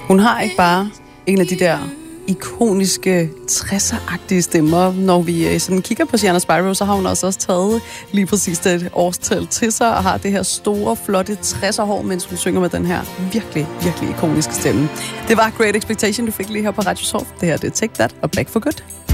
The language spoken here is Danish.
Hun har ikke bare en af de der ikoniske 60'er-agtige stemmer. Når vi sådan kigger på Gianna Spyro, så har hun også taget lige præcis det årstal til sig, og har det her store, flotte 60'er hår, mens hun synger med den her virkelig, virkelig ikoniske stemme. Det var Great Expectation, du fik lige her på Radio Soft. Det her det er Take That og Back for Good.